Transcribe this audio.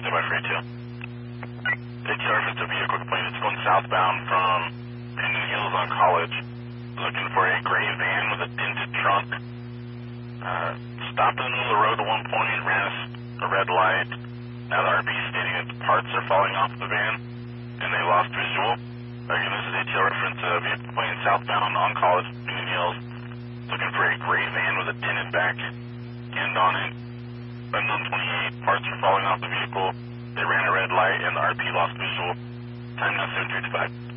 by Freight 2. It's reference a vehicle complaint. It's going southbound from Pinyon Hills on College. Looking for a gray van with a tinted trunk. Stopped in the middle of the road at one point, ran a red light. Now the RB stating that the parts are falling off the van, and they lost visual. Again, this is ATL reference vehicle complaint southbound on College, Pinyon Hills. Looking for a gray van with a tinted back end on it. Unknown 28, parts are falling off the vehicle. They ran a red light, and the RP lost visual. Time now 7:55.